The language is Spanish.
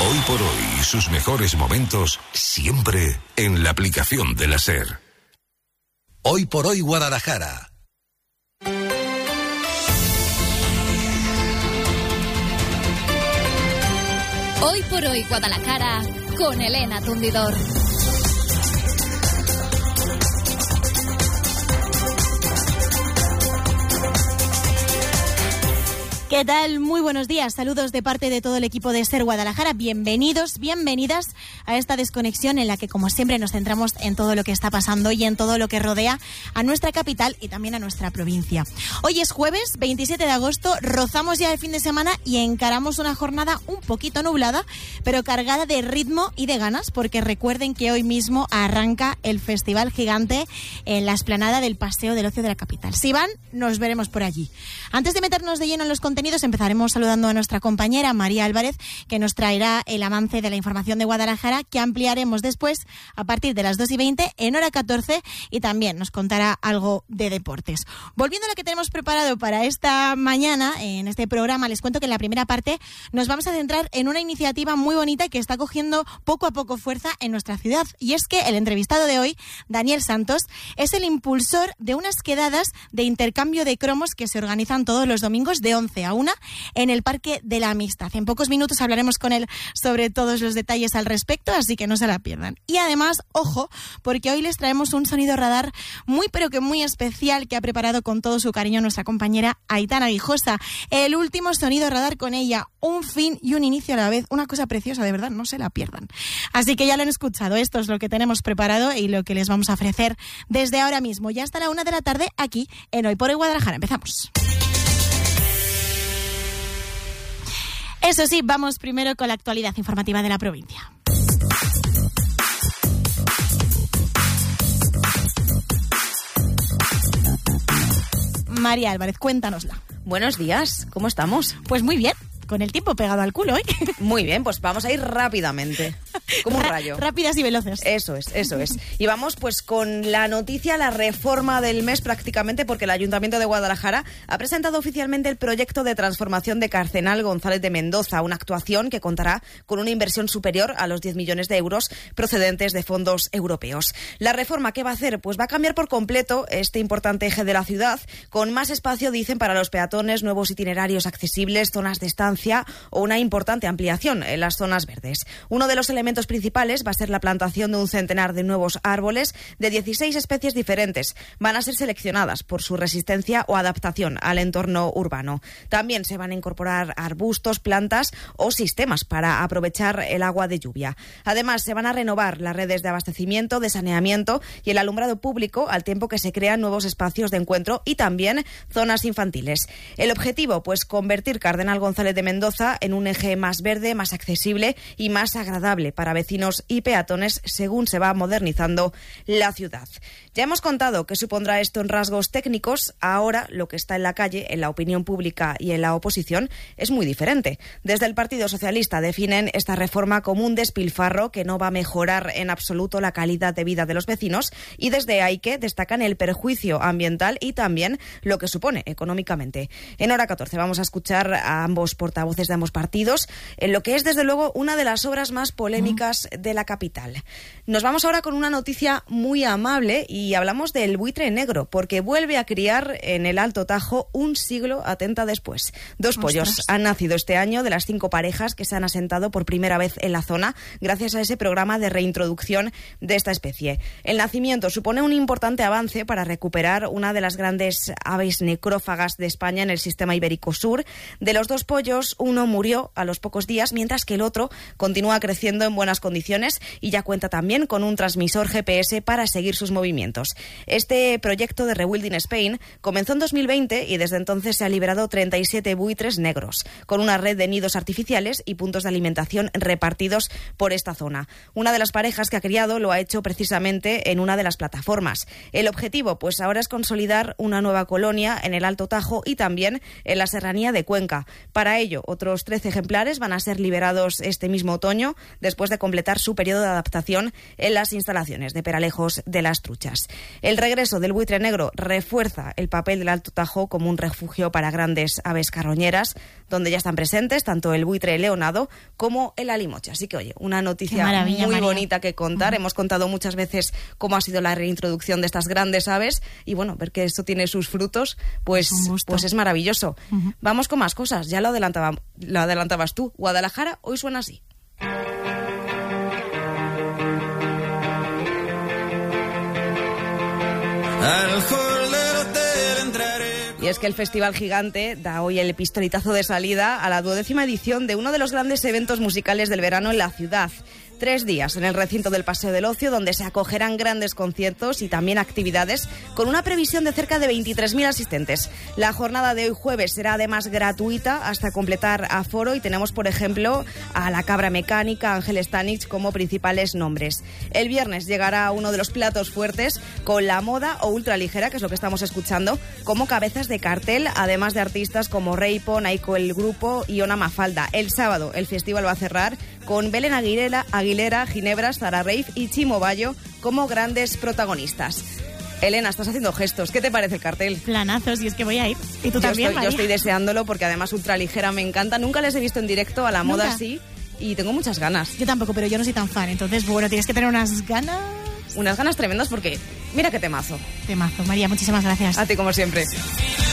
Hoy por hoy, sus mejores momentos siempre en la aplicación de la SER. Hoy por hoy Guadalajara. Hoy por hoy Guadalajara con Elena Tundidor. ¿Qué tal? Muy buenos días. Saludos de parte de todo el equipo de SER Guadalajara. Bienvenidos, bienvenidas a esta desconexión en la que, como siempre, nos centramos en todo lo que está pasando y en todo lo que rodea a nuestra capital y también a nuestra provincia. Hoy es jueves, 27 de agosto, rozamos ya el fin de semana y encaramos una jornada un poquito nublada, pero cargada de ritmo y de ganas, porque recuerden que hoy mismo arranca el Festival Gigante en la explanada del Paseo del Ocio de la capital. Si van, nos veremos por allí. Antes de meternos de lleno en los contenidos, empezaremos saludando a nuestra compañera María Álvarez, que nos traerá el avance de la información de Guadalajara, que ampliaremos después a partir de las 2:20 en hora 14, y también nos contará algo de deportes. Volviendo a lo que tenemos preparado para esta mañana en este programa, les cuento que en la primera parte nos vamos a centrar en una iniciativa muy bonita que está cogiendo poco a poco fuerza en nuestra ciudad, y es que el entrevistado de hoy, Daniel Santos, es el impulsor de unas quedadas de intercambio de cromos que se organizan todos los domingos de 11 a 1 en el Parque de la Amistad. En pocos minutos hablaremos con él sobre todos los detalles al respecto, así que no se la pierdan. Y además, ojo, porque hoy les traemos un sonido radar muy pero que muy especial que ha preparado con todo su cariño nuestra compañera Aitana Guijosa. El último sonido radar con ella, un fin y un inicio a la vez, una cosa preciosa, de verdad, no se la pierdan. Así que ya lo han escuchado, esto es lo que tenemos preparado y lo que les vamos a ofrecer desde ahora mismo, ya hasta la 1 de la tarde aquí en Hoy por Hoy Guadalajara. Empezamos. Eso sí, vamos primero con la actualidad informativa de la provincia. María Álvarez, cuéntanosla. Buenos días, ¿cómo estamos? Pues muy bien, con el tiempo pegado al culo, ¿eh? Muy bien, pues vamos a ir rápidamente, como un rayo. Rápidas y veloces. Eso es. Y vamos pues con la noticia, la reforma del mes prácticamente, porque el Ayuntamiento de Guadalajara ha presentado oficialmente el proyecto de transformación de Cardenal González de Mendoza, una actuación que contará con una inversión superior a los 10 millones de euros procedentes de fondos europeos. La reforma, ¿qué va a hacer? Pues va a cambiar por completo este importante eje de la ciudad, con más espacio, dicen, para los peatones, nuevos itinerarios accesibles, zonas de estancia o una importante ampliación en las zonas verdes. Uno de los elementos principales va a ser la plantación de un centenar de nuevos árboles de 16 especies diferentes. Van a ser seleccionadas por su resistencia o adaptación al entorno urbano. También se van a incorporar arbustos, plantas o sistemas para aprovechar el agua de lluvia. Además, se van a renovar las redes de abastecimiento, de saneamiento y el alumbrado público, al tiempo que se crean nuevos espacios de encuentro y también zonas infantiles. El objetivo, pues convertir Cardenal González de Mendoza en un eje más verde, más accesible y más agradable para vecinos y peatones según se va modernizando la ciudad. Ya hemos contado qué supondrá esto en rasgos técnicos. Ahora lo que está en la calle, en la opinión pública y en la oposición es muy diferente. Desde el Partido Socialista definen esta reforma como un despilfarro que no va a mejorar en absoluto la calidad de vida de los vecinos, y desde AIQUE destacan el perjuicio ambiental y también lo que supone económicamente. En hora 14 vamos a escuchar a ambos portavoces de ambos partidos en lo que es desde luego una de las obras más polémicas de la capital. Nos vamos ahora con una noticia muy amable y hablamos del buitre negro, porque vuelve a criar en el Alto Tajo un siglo atenta después. Dos pollos han nacido este año de las 5 parejas que se han asentado por primera vez en la zona gracias a ese programa de reintroducción de esta especie. El nacimiento supone un importante avance para recuperar una de las grandes aves necrófagas de España en el sistema ibérico sur. De los 2 pollos, uno murió a los pocos días, mientras que el otro continúa creciendo en buenas condiciones y ya cuenta también con un transmisor GPS para seguir sus movimientos. Este proyecto de Rewilding Spain comenzó en 2020 y desde entonces se ha liberado 37 buitres negros, con una red de nidos artificiales y puntos de alimentación repartidos por esta zona. Una de las parejas que ha criado lo ha hecho precisamente en una de las plataformas. El objetivo, pues ahora, es consolidar una nueva colonia en el Alto Tajo y también en la serranía de Cuenca. Para ello, otros 13 ejemplares van a ser liberados este mismo otoño, después después de completar su periodo de adaptación en las instalaciones de Peralejos de las Truchas. El regreso del buitre negro refuerza el papel del Alto Tajo como un refugio para grandes aves carroñeras, donde ya están presentes tanto el buitre leonado como el alimoche. Así que, oye, una noticia muy bonita que contar. Hemos contado muchas veces cómo ha sido la reintroducción de estas grandes aves y, bueno, ver que esto tiene sus frutos, pues es maravilloso. Vamos con más cosas. Ya lo adelantabas tú. Guadalajara hoy suena así. Y es que el Festival Gigante da hoy el pistoletazo de salida a la 12ª edición de uno de los grandes eventos musicales del verano en la ciudad. 3 días en el recinto del Paseo del Ocio, donde se acogerán grandes conciertos y también actividades, con una previsión de cerca de 23.000 asistentes. La jornada de hoy jueves será además gratuita hasta completar aforo y tenemos, por ejemplo, a La Cabra Mecánica, Ángel Stanich como principales nombres. El viernes llegará uno de los platos fuertes con La Moda o Ultraligera, que es lo que estamos escuchando, como cabezas de cartel, además de artistas como Reipo, Naiko el Grupo y Ona Mafalda. El sábado el festival va a cerrar con Belén Aguilera, Ginebra, Zara Reif y Chimo Bayo como grandes protagonistas. Elena, estás haciendo gestos. ¿Qué te parece el cartel? Planazos, y es que voy a ir. Y tú también, yo estoy deseándolo porque además Ultraligera me encanta. Nunca les he visto en directo, a La Moda sí, y tengo muchas ganas. Yo tampoco, pero yo no soy tan fan. Entonces, bueno, tienes que tener unas ganas... Unas ganas tremendas porque mira qué temazo. Temazo. María, muchísimas gracias. A ti como siempre.